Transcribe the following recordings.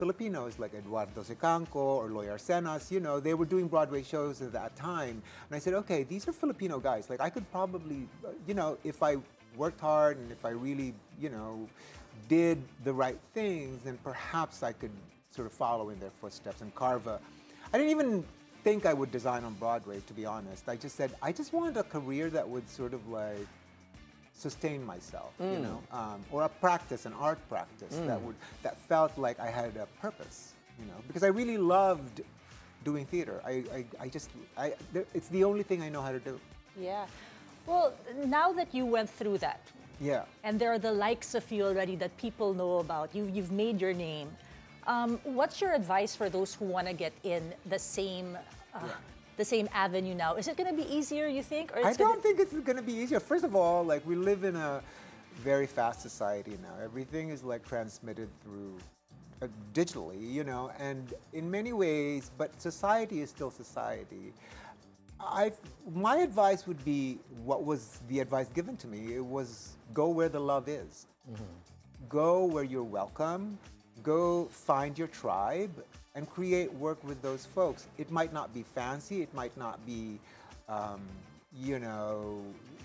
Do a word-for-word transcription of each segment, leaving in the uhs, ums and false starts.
Filipinos like Eduardo Sicanco or Loy Arcenas, you know, they were doing Broadway shows at that time. And I said, okay, these are Filipino guys. Like I could probably, uh, you know, if I worked hard and if I really, you know, did the right things, then perhaps I could sort of follow in their footsteps and carve a, I didn't even think I would design on Broadway, to be honest. I just said, I just wanted a career that would sort of like sustain myself, you know, um, or a practice, an art practice that would that felt like I had a purpose, you know, because I really loved doing theater. I, I, I just, I, there- it's the only thing I know how to do. Yeah. Well, now that you went through that, Yeah. and there are the likes of you already that people know about, you, you've made your name. Um, what's your advice for those who want to get in the same, uh, Yeah. the same avenue now? Is it going to be easier, you think, or I it's gonna- don't think it's going to be easier. First of all, like we live in a very fast society now. Everything is like transmitted through uh, digitally, you know, and in many ways, but society is still society. I, my advice would be what was the advice given to me. It was go where the love is. Go where you're welcome. Go find your tribe and create work with those folks. It might not be fancy. It might not be, um, you know,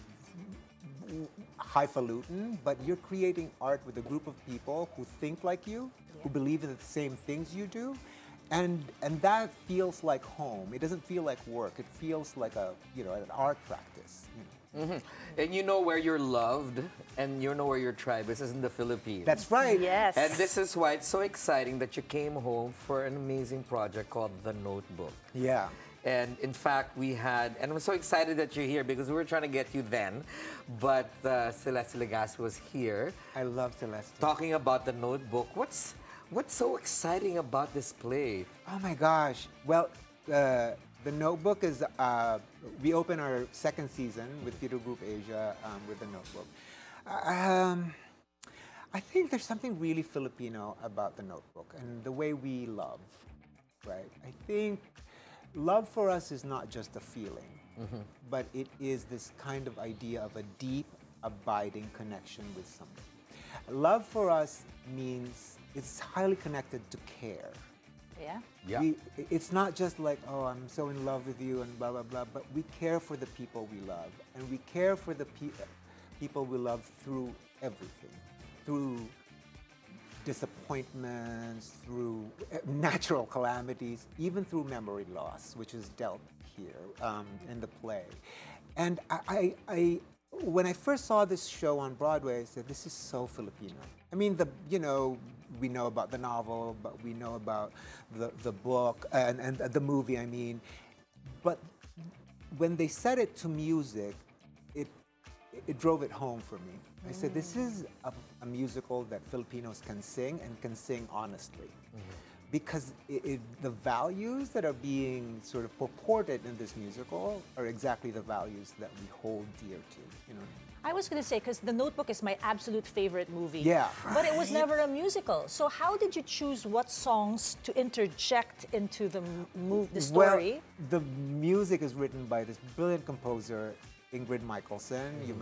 highfalutin, but you're creating art with a group of people who think like you, who believe in the same things you do, and and that feels like home. It doesn't feel like work. It feels like a you know an art practice. You know. And you know where you're loved and you know where your tribe is, is in the Philippines. That's right. Yes. And this is why it's so exciting that you came home for an amazing project called The Notebook. Yeah. And in fact, we had, and I'm so excited that you're here because we were trying to get you then, but uh, Celeste Legaspi was here I love Celeste. talking about The Notebook. What's what's so exciting about this play? Oh my gosh. Well, uh, The Notebook is, uh, we open our second season with Theater Group Asia um, with The Notebook. Um, I think there's something really Filipino about The Notebook and the way we love, right? I think love for us is not just a feeling, but it is this kind of idea of a deep, abiding connection with somebody. Love for us means it's highly connected to care. Yeah. Yeah. We, it's not just like, oh, I'm so in love with you and blah, blah, blah, but we care for the people we love. And we care for the pe- people we love through everything, through disappointments, through uh, natural calamities, even through memory loss, which is dealt here um, in the play. And I, I, I, when I first saw this show on Broadway, I said, this is so Filipino. I mean, the you know, we know about the novel, but we know about the, the book and, and the movie, I mean. But when they set it to music, it, it drove it home for me. I said, this is a, a musical that Filipinos can sing and can sing honestly. Because it, it, the values that are being sort of purported in this musical are exactly the values that we hold dear to, you know. I was going to say, because The Notebook is my absolute favorite movie. Yeah. But it was never a musical. So how did you choose what songs to interject into the m- move, the story? Well, the music is written by this brilliant composer, Ingrid Michaelson. You